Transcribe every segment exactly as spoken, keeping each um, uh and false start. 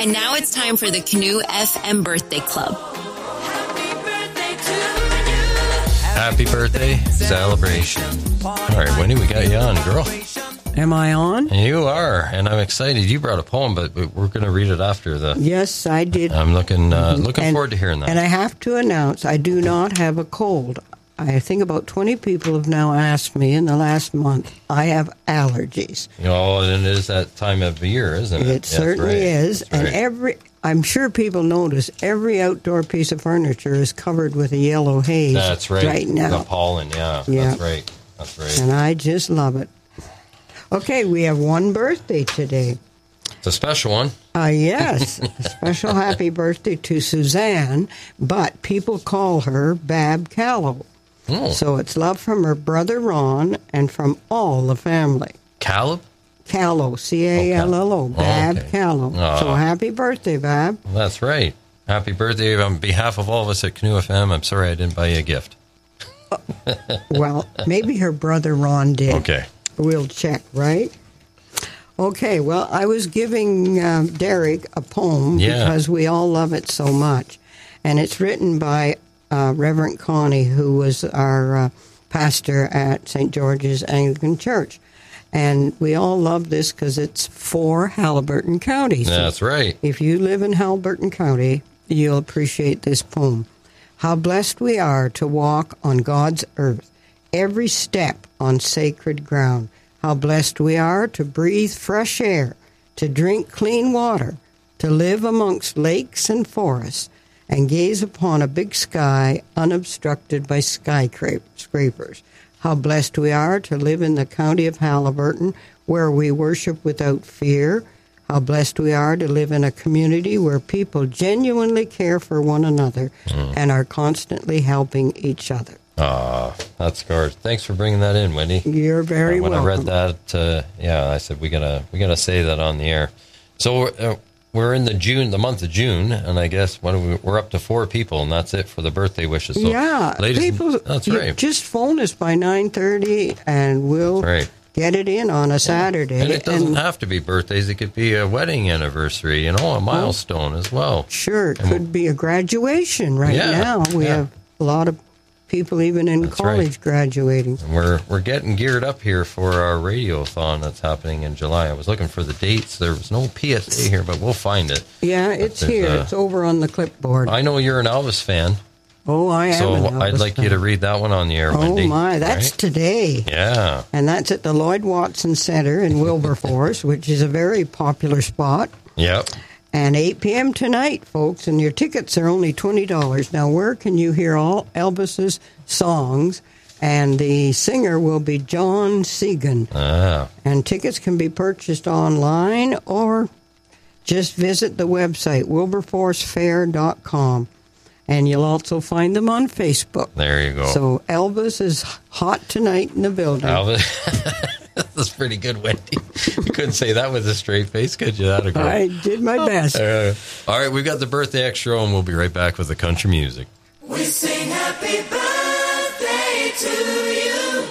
And now it's time for the Canoe F M Birthday Club. Happy birthday celebration. All right, Wendy, we got you on, girl. Am I on? You are, and I'm excited. You brought a poem, but we're going to read it after the... Yes, I did. I'm looking uh, looking and, forward to hearing that. And I have to announce, I do not have a cold. I think about twenty people have now asked me in the last month. I have allergies. You know, and it is that time of year, isn't it? It That's certainly right. is. That's and right. every... I'm sure people notice every outdoor piece of furniture is covered with a yellow haze. That's right. Right now. The pollen, yeah. Yeah. That's right. That's right. And I just love it. Okay, we have one birthday today. It's a special one. Uh, yes, a special happy birthday to Suzanne, but people call her Bab Callow. Oh. So it's love from her brother Ron and from all the family. Caleb? Callow, C A L L O, Oh, Bab okay. Callow. Aw. So happy birthday, Bab. That's right. Happy birthday on behalf of all of us at Canoe F M. I'm sorry I didn't buy you a gift. Well, maybe her brother Ron did. Okay. We'll check, right? Okay, well, I was giving uh, Derek a poem Yeah. because we all love it so much. And it's written by uh, Reverend Connie, who was our uh, pastor at Saint George's Anglican Church. And we all love this because it's for Haliburton County. So That's right. if you live in Haliburton County, you'll appreciate this poem. How blessed we are to walk on God's earth, every step on sacred ground. How blessed we are to breathe fresh air, to drink clean water, to live amongst lakes and forests, and gaze upon a big sky unobstructed by skyscrapers. How blessed we are to live in the county of Haliburton, where we worship without fear. How blessed we are to live in a community where people genuinely care for one another mm. and are constantly helping each other. Ah, that's good. Thanks for bringing that in, Wendy. You're very uh, when welcome. I read that, uh, yeah, I said we gotta we gotta say that on the air. So uh, we're in the June, the month of June, and I guess what are we, we're up to four people, and that's it for the birthday wishes. So, yeah, ladies, people. That's you right. Just phone us by nine thirty, and we'll right. get it in on a Saturday. And it doesn't and have to be birthdays; it could be a wedding anniversary, you know, a milestone oh, as well. Sure, it and could be a graduation. Right yeah, now, we yeah. have a lot of people even in That's college right. graduating. And we're we're getting geared up here for our radiothon that's happening in July. I was looking for the dates. There was no P S A here, but we'll find it. Yeah, it's there's here. a- It's over on the clipboard. I know you're an Elvis fan, oh, I am. so an Elvis I'd like fan. you to read that one on the air, Oh Wendy. my, that's Right? today. Yeah. And that's at the Lloyd Watson Center in Wilberforce, which is a very popular spot. Yep. And eight p.m. tonight, folks, and your tickets are only twenty dollars. Now, where can you hear all Elvis's songs? And the singer will be John Segan. Ah. And tickets can be purchased online or just visit the website, wilberforce fair dot com. And you'll also find them on Facebook. There you go. So Elvis is hot tonight in the building. Elvis. That's pretty good, Wendy. You couldn't say that with a straight face, could you? That'd go. I did my best. Uh, all right, we've got the birthday extra, and we'll be right back with the country music. We sing happy birthday to you.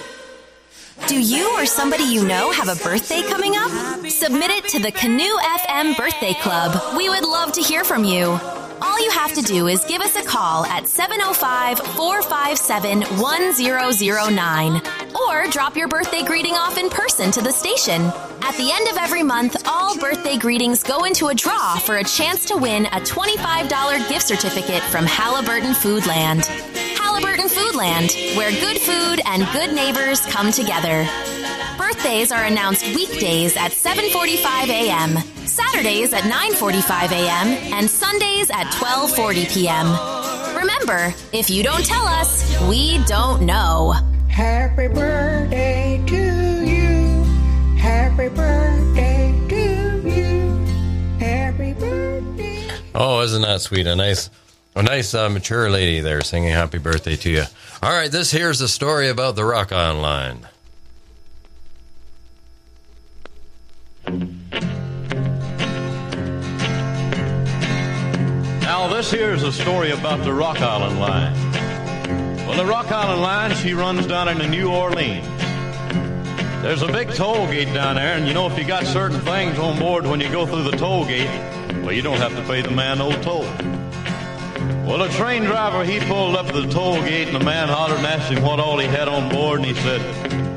Do you or somebody you know have a birthday coming up? Submit it to the Canoe F M Birthday Club. We would love to hear from you. All you have to do is give us a call at seven oh five, four five seven, one oh oh nine or drop your birthday greeting off in person to the station. At the end of every month, all birthday greetings go into a draw for a chance to win a twenty-five dollars gift certificate from Haliburton Foodland. Haliburton Foodland, where good food and good neighbors come together. Birthdays are announced weekdays at seven forty-five a.m., Saturdays at nine forty-five a.m., and Sundays at twelve forty p.m. Remember, if you don't tell us, we don't know. Happy birthday to you. Happy birthday to you. Happy birthday. Oh, isn't that sweet? A nice, a nice uh, mature lady there singing happy birthday to you. All right, this here's a story about the Rock On line. Now, this here's a story about the Rock Island Line. Well, the Rock Island Line, she runs down into New Orleans. There's a big toll gate down there, and you know if you got certain things on board when you go through the toll gate, well, you don't have to pay the man no toll. Well, the train driver, he pulled up to the toll gate, and the man hollered and asked him what all he had on board, and he said,